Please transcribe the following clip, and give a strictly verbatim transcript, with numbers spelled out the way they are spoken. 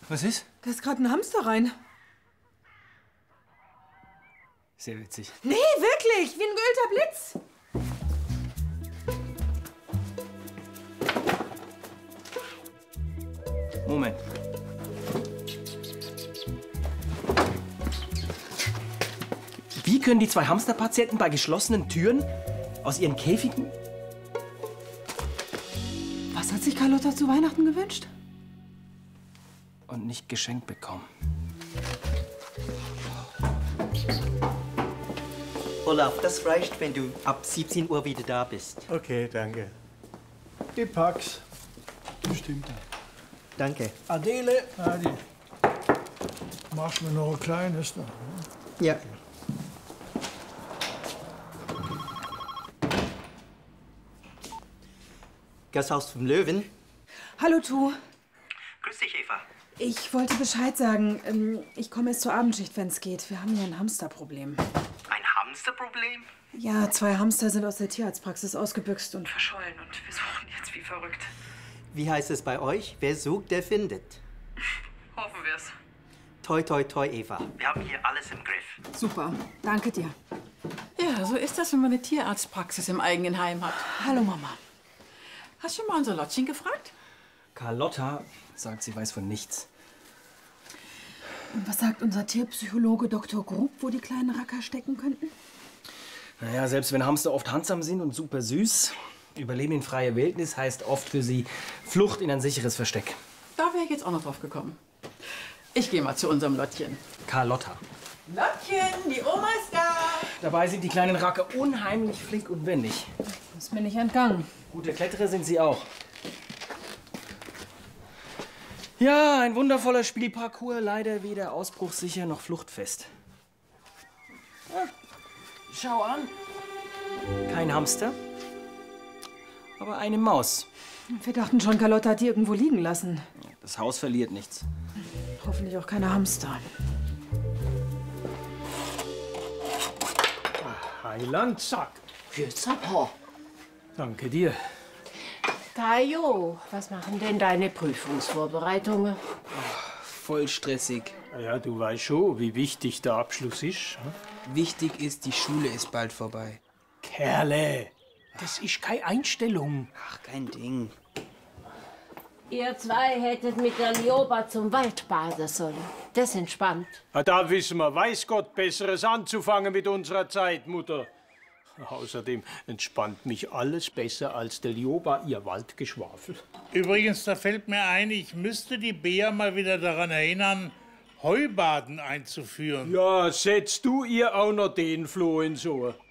Was ist? Da ist gerade ein Hamster rein. Sehr witzig. Nee, wirklich, wie ein geölter Blitz. Moment. Wie können die zwei Hamsterpatienten bei geschlossenen Türen aus ihren Käfigen... Was hat sich Carlotta zu Weihnachten gewünscht? und nicht geschenkt bekommen? Olaf, das reicht, wenn du ab siebzehn Uhr wieder da bist. Okay, danke. Die Pax. Bestimmt. Danke. Adele. Adi. Machst mir noch ein kleines. Ne? Ja. Gasthaus vom Löwen. Hallo, Tu. Grüß dich, Eva. Ich wollte Bescheid sagen. Ähm, Ich komme erst zur Abendschicht, wenn es geht. Wir haben hier ein Hamsterproblem. Ein Hamsterproblem? Ja, zwei Hamster sind aus der Tierarztpraxis ausgebüxt und verschollen. Und wir suchen jetzt wie verrückt. Wie heißt es bei euch? Wer sucht, der findet. Hoffen wir's. Toi, toi, toi, Eva. Wir haben hier alles im Griff. Super. Danke dir. Ja, so ist das, wenn man eine Tierarztpraxis im eigenen Heim hat. Hallo, Mama. Hast du schon mal unser Lottchen gefragt? Carlotta sagt, sie weiß von nichts. Und was sagt unser Tierpsychologe Doktor Grub, wo die kleinen Racker stecken könnten? Naja, selbst wenn Hamster oft handsam sind und super süß, Überleben in freier Wildnis heißt oft für sie Flucht in ein sicheres Versteck. Da wäre ich jetzt auch noch drauf gekommen. Ich gehe mal zu unserem Lottchen. Carlotta. Lottchen, die Oma ist da. Dabei sind die kleinen Racker unheimlich flink und wendig. Ist mir nicht entgangen. Gute Kletterer sind sie auch. Ja, ein wundervoller Spielparcours, leider weder ausbruchssicher noch fluchtfest. Ja, schau an. Kein Hamster, aber eine Maus. Wir dachten schon, Carlotta hat die irgendwo liegen lassen. Das Haus verliert nichts. Hoffentlich auch keine Hamster. Heilandsack. Grüß Papa. Danke dir. Tayo, was machen denn deine Prüfungsvorbereitungen? Voll stressig. Ja, du weißt schon, wie wichtig der Abschluss ist. Hm? Wichtig ist, die Schule ist bald vorbei. Kerle, das ist keine Einstellung. Ach, kein Ding. Ihr zwei hättet mit der Lioba zum Wald baden sollen. Das entspannt. Ja, da wissen wir, weiß Gott, Besseres anzufangen mit unserer Zeit, Mutter. Außerdem entspannt mich alles besser als der Lioba ihr Waldgeschwafel. Übrigens, da fällt mir ein, ich müsste die Bea mal wieder daran erinnern, Heubaden einzuführen. Ja, setzt du ihr auch noch den Floh ins Ohr.